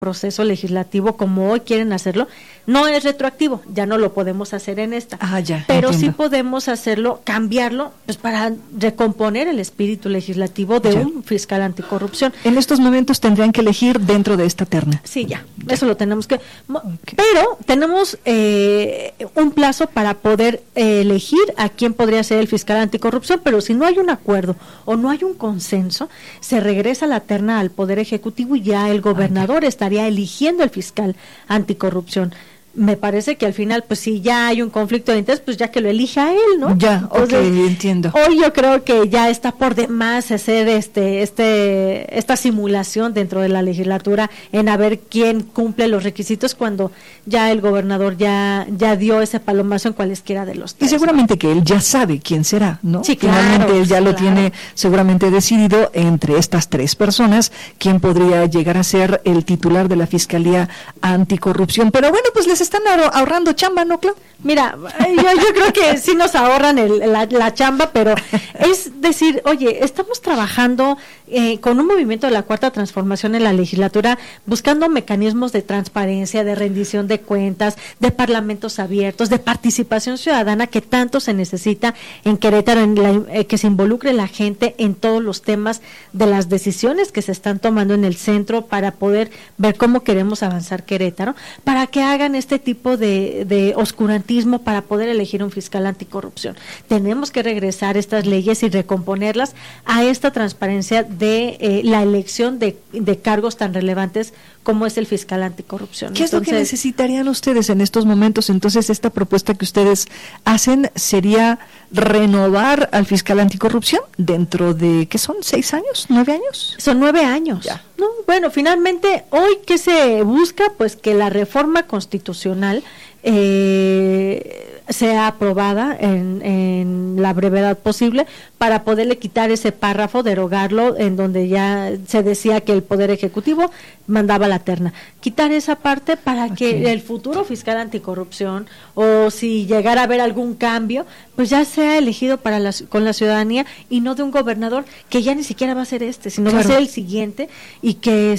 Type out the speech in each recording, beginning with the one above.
proceso legislativo como hoy quieren hacerlo, no es retroactivo, ya no lo podemos hacer en esta, pero entiendo. Sí podemos hacerlo, cambiarlo, pues para recomponer el espíritu legislativo de un fiscal anticorrupción. En estos momentos tendrían que elegir dentro de esta terna. Sí, eso lo tenemos que, pero tenemos un plazo para poder elegir a quién podría ser el fiscal anticorrupción, pero si no hay un acuerdo o no hay un consenso, se regresa la terna al Poder Ejecutivo y ya el gobernador estaría eligiendo el fiscal anticorrupción. Me parece que al final, pues si ya hay un conflicto de interés, pues ya que lo elija él, ¿no? Entonces, entiendo. Hoy yo creo que ya está por demás hacer esta simulación dentro de la legislatura en a ver quién cumple los requisitos cuando ya el gobernador ya dio ese palomazo en cualesquiera de los tres. Y seguramente que él ya sabe quién será, ¿no? Sí, claro. Finalmente él ya lo tiene seguramente decidido entre estas tres personas quién podría llegar a ser el titular de la Fiscalía Anticorrupción. Pero bueno, pues les están ahorrando chamba, ¿no, Clau? Mira, yo creo que sí nos ahorran la chamba, pero es decir, oye, estamos trabajando con un movimiento de la Cuarta Transformación en la legislatura, buscando mecanismos de transparencia, de rendición de cuentas, de parlamentos abiertos, de participación ciudadana que tanto se necesita en Querétaro, que se involucre la gente en todos los temas de las decisiones que se están tomando en el centro para poder ver cómo queremos avanzar Querétaro, para que hagan este tipo de oscurantismo para poder elegir un fiscal anticorrupción. Tenemos que regresar estas leyes y recomponerlas a esta transparencia de la elección de cargos tan relevantes como es el fiscal anticorrupción. ¿Qué es lo que necesitarían ustedes en estos momentos? Entonces, esta propuesta que ustedes hacen sería renovar al fiscal anticorrupción dentro de, ¿qué son? ¿6 años? ¿9 años? Son 9 años. Ya. No, bueno, finalmente, hoy, ¿qué se busca? Pues que la reforma constitucional sea aprobada en la brevedad posible para poderle quitar ese párrafo, derogarlo, en donde ya se decía que el Poder Ejecutivo mandaba la terna. Quitar esa parte para que el futuro fiscal anticorrupción, o si llegara a haber algún cambio, pues ya sea elegido con la ciudadanía y no de un gobernador que ya ni siquiera va a ser sino va a ser el siguiente, y que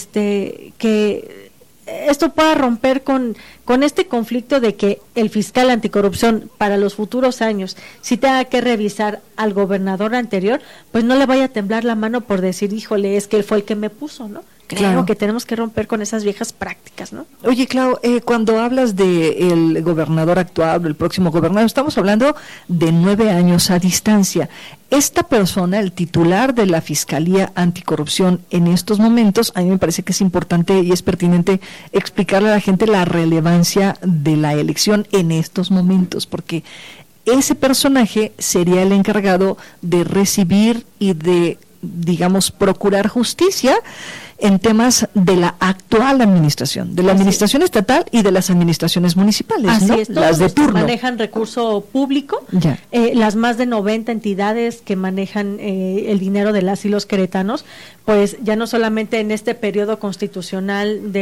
esto pueda romper con este conflicto de que el fiscal anticorrupción para los futuros años, si tenga que revisar al gobernador anterior, pues no le vaya a temblar la mano por decir, híjole, es que él fue el que me puso, ¿no? Claro que tenemos que romper con esas viejas prácticas, ¿no? Oye, Clau, cuando hablas de el gobernador actual, el próximo gobernador, estamos hablando de 9 años a distancia. Esta persona, el titular de la Fiscalía Anticorrupción en estos momentos, a mí me parece que es importante y es pertinente explicarle a la gente la relevancia de la elección en estos momentos, porque ese personaje sería el encargado de recibir y de, digamos, procurar justicia en temas de la actual administración, de la administración estatal y de las administraciones municipales, así ¿no? Es, las de turno. Manejan recurso público, las más de 90 entidades que manejan el dinero de las y los queretanos, pues ya no solamente en este periodo constitucional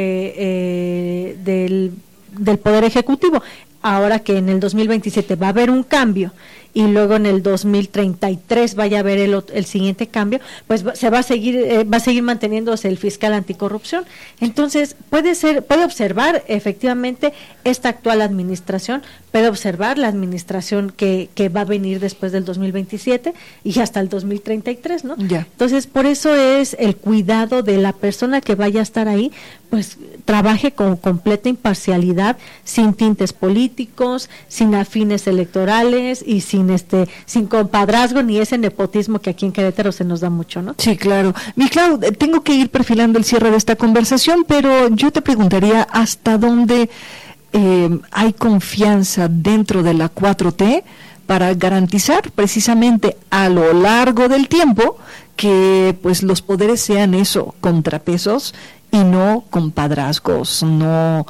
del Poder Ejecutivo, ahora que en el 2027 va a haber un cambio y luego en el 2033 vaya a haber el siguiente cambio, pues va a seguir manteniéndose el fiscal anticorrupción. Entonces puede observar efectivamente esta actual administración, puede observar la administración que va a venir después del 2027 y hasta el 2033, ¿no? Entonces por eso es el cuidado de la persona que vaya a estar ahí, pues trabaje con completa imparcialidad, sin tintes políticos, sin afines electorales y sin compadrazgo ni ese nepotismo que aquí en Querétaro se nos da mucho, ¿no? Sí, claro. Mi Clau, tengo que ir perfilando el cierre de esta conversación, pero yo te preguntaría hasta dónde hay confianza dentro de la 4T para garantizar precisamente a lo largo del tiempo que pues los poderes sean contrapesos y no compadrazgos, no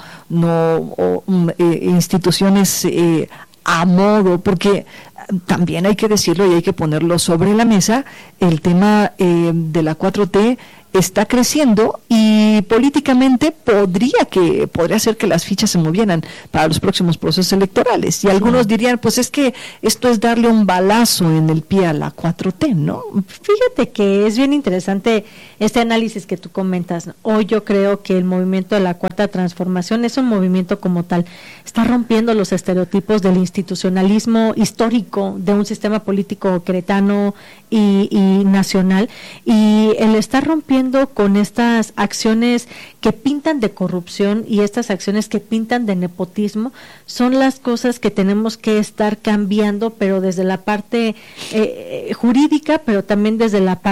instituciones a modo, porque también hay que decirlo y hay que ponerlo sobre la mesa, el tema de la 4T está creciendo y políticamente podría ser que las fichas se movieran para los próximos procesos electorales. Y algunos dirían, pues es que esto es darle un balazo en el pie a la 4T, ¿no? Fíjate que es bien interesante este análisis que tú comentas. Hoy yo creo que el movimiento de la Cuarta Transformación es un movimiento como tal. Está rompiendo los estereotipos del institucionalismo histórico de un sistema político queretano y nacional, y el estar rompiendo con estas acciones que pintan de corrupción y estas acciones que pintan de nepotismo son las cosas que tenemos que estar cambiando, pero desde la parte jurídica, pero también desde la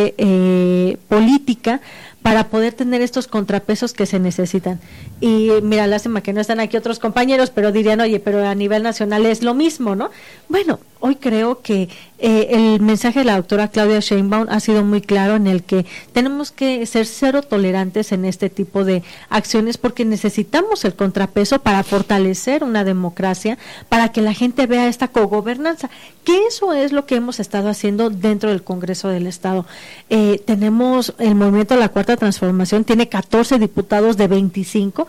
parte política, para poder tener estos contrapesos que se necesitan. Y mira, lástima que no están aquí otros compañeros, pero dirían, oye, pero a nivel nacional es lo mismo, ¿no? Bueno, hoy creo que el mensaje de la doctora Claudia Sheinbaum ha sido muy claro, en el que tenemos que ser cero tolerantes en este tipo de acciones, porque necesitamos el contrapeso para fortalecer una democracia, para que la gente vea esta cogobernanza, que eso es lo que hemos estado haciendo dentro del Congreso del Estado. Tenemos el movimiento de la Cuarta Transformación, tiene 14 diputados de 25,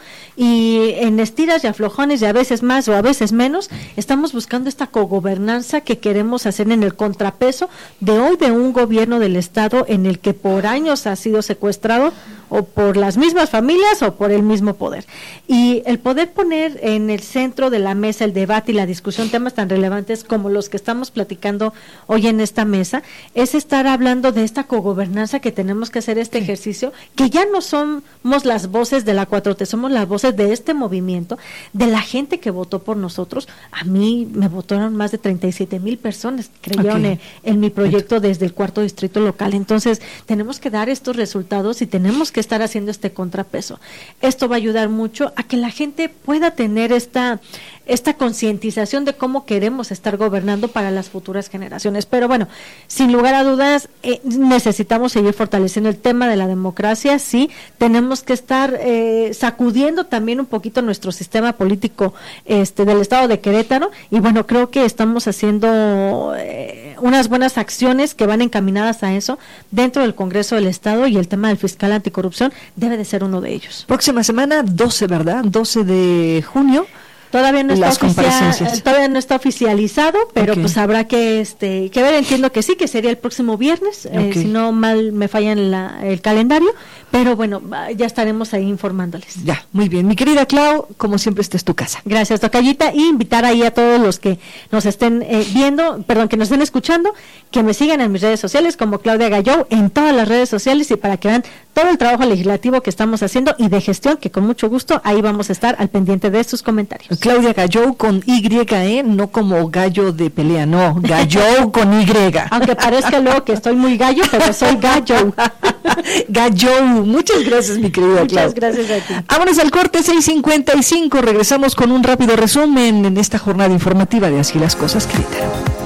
y en estiras y aflojones, y a veces más o a veces menos, estamos buscando esta cogobernanza que queremos hacer en el contrapeso de hoy, de un gobierno del Estado en el que por años ha sido secuestrado o por las mismas familias o por el mismo poder. Y el poder poner en el centro de la mesa el debate y la discusión temas tan relevantes como los que estamos platicando hoy en esta mesa, es estar hablando de esta cogobernanza, que tenemos que hacer este ejercicio, que ya no somos las voces de la 4T, somos las voces de este movimiento, de la gente que votó por nosotros. A mí me votaron más de 37,000 personas, creyeron en mi proyecto desde el 4º distrito local. Entonces tenemos que dar estos resultados y tenemos que estar haciendo este contrapeso. Esto va a ayudar mucho a que la gente pueda tener esta concientización de cómo queremos estar gobernando para las futuras generaciones. Pero bueno, sin lugar a dudas, necesitamos seguir fortaleciendo el tema de la democracia. Sí, tenemos que estar sacudiendo también un poquito nuestro sistema político del Estado de Querétaro, y bueno, creo que estamos haciendo unas buenas acciones que van encaminadas a eso dentro del Congreso del Estado, y el tema del fiscal anticorrupción debe de ser uno de ellos. Próxima semana, 12, ¿verdad? 12 de junio. Todavía no está oficializado, pero pues habrá que ver. Entiendo que sí, que sería el próximo viernes, si no mal me falla el calendario, pero bueno, ya estaremos ahí informándoles. Ya, muy bien. Mi querida Clau, como siempre, esta es tu casa. Gracias, tocallita, y invitar ahí a todos los que nos estén que nos estén escuchando, que me sigan en mis redes sociales como Claudia Gallou, en todas las redes sociales, y para que vean todo el trabajo legislativo que estamos haciendo y de gestión, que con mucho gusto ahí vamos a estar al pendiente de sus comentarios. Claudia Gallou con Y, no como gallo de pelea, no, Gallou con Y. Aunque parezca luego que estoy muy gallo, pero soy Gallou. Gallou, muchas gracias, mi querida Clau. Muchas gracias a ti. Vámonos al corte, 6:55, regresamos con un rápido resumen en esta jornada informativa de Así las Cosas, Querétaro.